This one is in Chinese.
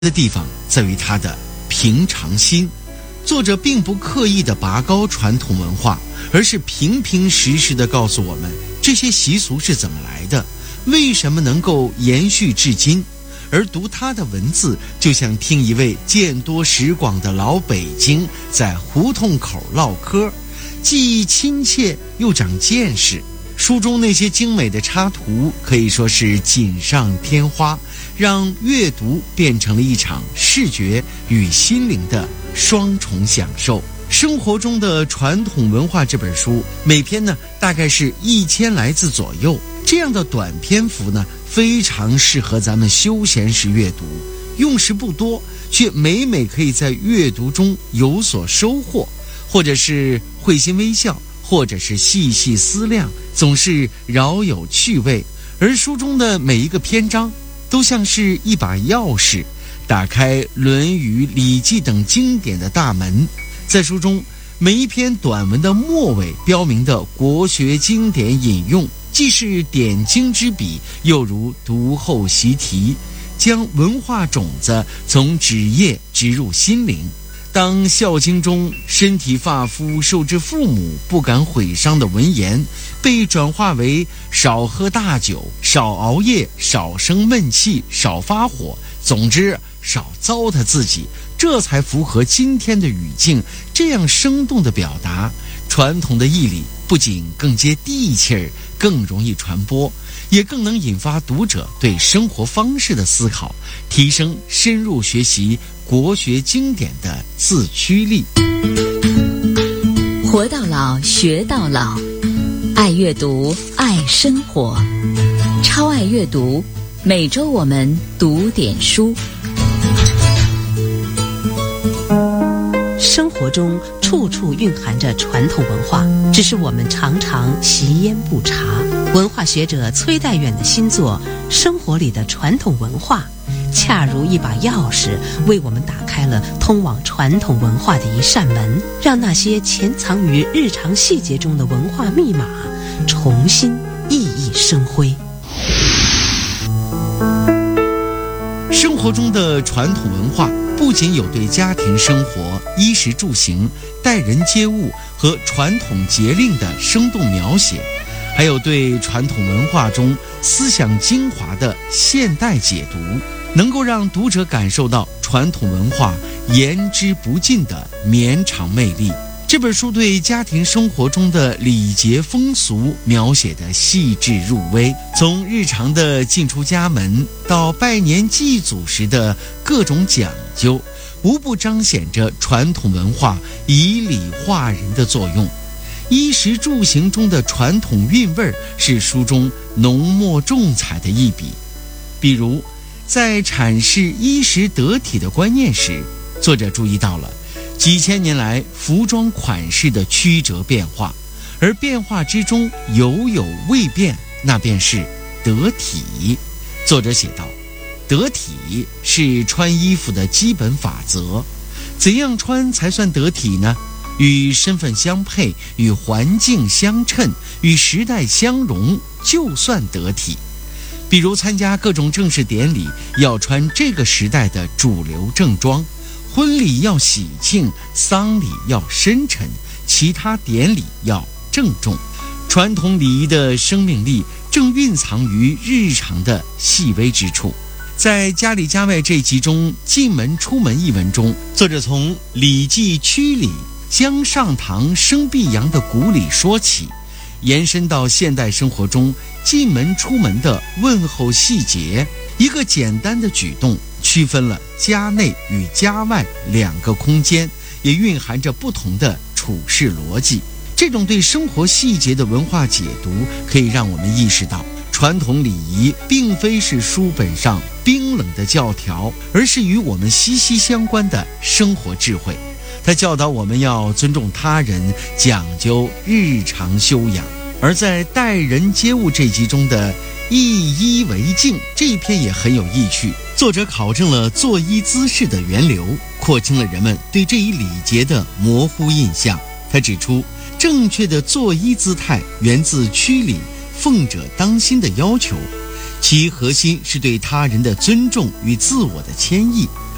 的地方在于它的平常心。作者并不刻意地拔高传统文化，而是平平实实地告诉我们这些习俗是怎么来的，为什么能够延续至今。而读他的文字，就像听一位见多识广的老北京在胡同口唠嗑，既亲切又长见识。书中那些精美的插图可以说是锦上添花，让阅读变成了一场视觉与心灵的双重享受。生活中的传统文化这本书，每篇呢大概是1000来字左右，这样的短篇幅呢非常适合咱们休闲时阅读，用时不多，却每每可以在阅读中有所收获，或者是会心微笑，或者是细细思量，总是饶有趣味。而书中的每一个篇章都像是一把钥匙，打开《论语》《礼记》等经典的大门。在书中每一篇短文的末尾标明的国学经典引用，既是点睛之笔，又如读后习题，将文化种子从纸页植入心灵。当《孝经》中身体发肤受之父母，不敢毁伤的文言，被转化为少喝大酒，少熬夜，少生闷气，少发火，总之少糟蹋自己，这才符合今天的语境。这样生动的表达，传统的义理不仅更接地气儿，更容易传播，也更能引发读者对生活方式的思考，提升深入学习国学经典的自驱力。 活到老，学到老，爱阅读，爱生活，超爱阅读，每周我们读点书。 生活中处处蕴含着传统文化，只是我们常常习焉不察。文化学者崔代远的新作《生活里的传统文化》，恰如一把钥匙，为我们打开了通往传统文化的一扇门，让那些潜藏于日常细节中的文化密码重新熠熠生辉。 生活中的传统文化不仅有对家庭生活、衣食住行、待人接物和传统节令的生动描写，还有对传统文化中思想精华的现代解读，能够让读者感受到传统文化言之不尽的绵长魅力。这本书对家庭生活中的礼节风俗描写的细致入微，从日常的进出家门到拜年祭祖时的各种讲究，无不彰显着传统文化以礼化人的作用。衣食住行中的传统韵味是书中浓墨重彩的一笔。比如在阐释衣食得体的观念时，作者注意到了几千年来服装款式的曲折变化，而变化之中有未变，那便是得体。作者写道，得体是穿衣服的基本法则，怎样穿才算得体呢？与身份相配，与环境相称，与时代相融，就算得体。比如参加各种正式典礼，要穿这个时代的主流正装，婚礼要喜庆，丧礼要深沉，其他典礼要郑重。传统礼仪的生命力正蕴藏于日常的细微之处。在家里家外这一集中，进门出门一文中，作者从《礼记曲礼》将上堂生必扬的古礼说起，延伸到现代生活中进门出门的问候细节。一个简单的举动区分了家内与家外两个空间，也蕴含着不同的处事逻辑。这种对生活细节的文化解读，可以让我们意识到，传统礼仪并非是书本上冰冷的教条，而是与我们息息相关的生活智慧。它教导我们要尊重他人，讲究日常修养。而在待人接物这集中的一衣为敬这一篇也很有意趣，作者考证了作揖姿势的源流，廓清了人们对这一礼节的模糊印象。他指出，正确的作揖姿态源自曲礼奉者当心的要求，其核心是对他人的尊重与自我的谦抑。